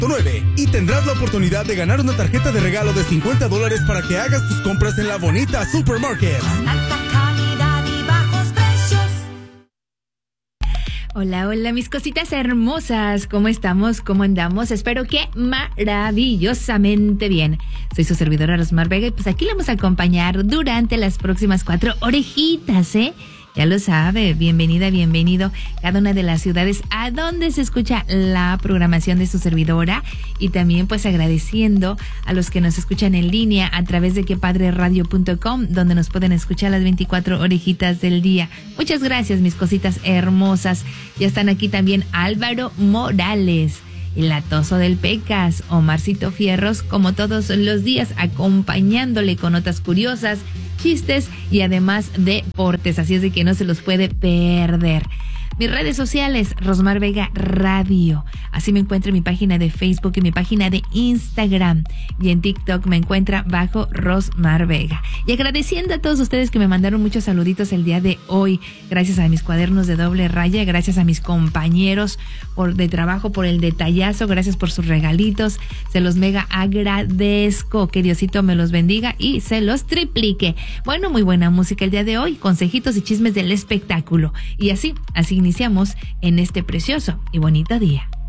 y tendrás la oportunidad de ganar una tarjeta de regalo de $50 para que hagas tus compras en la bonita Supermarket. Alta calidad y bajos precios. Hola, hola, mis cositas hermosas. ¿Cómo estamos? ¿Cómo andamos? Espero que maravillosamente bien. Soy su servidora Rosmar Vega y pues aquí le vamos a acompañar durante las próximas 4 orejitas, ¿eh? Ya lo sabe, bienvenida, bienvenido cada una de las ciudades a donde se escucha la programación de su servidora y también pues agradeciendo a los que nos escuchan en línea a través de quepadreradio.com, donde nos pueden escuchar las 24 orejitas del día. Muchas gracias, mis cositas hermosas. Ya están aquí también Álvaro Morales, el atoso del Pecas, Omarcito Fierros, como todos los días, acompañándole con notas curiosas, chistes y además deportes, así es de que no se los puede perder. Mis redes sociales, Rosmar Vega Radio. Así me encuentra en mi página de Facebook y mi página de Instagram. Y en TikTok me encuentra bajo Rosmar Vega. Y agradeciendo a todos ustedes que me mandaron muchos saluditos el día de hoy. Gracias a mis cuadernos de doble raya, gracias a mis compañeros de trabajo por el detallazo, gracias por sus regalitos. Se los mega agradezco. Que Diosito me los bendiga y se los triplique. Bueno, muy buena música el día de hoy, consejitos y chismes del espectáculo. Y así iniciamos en este precioso y bonito día.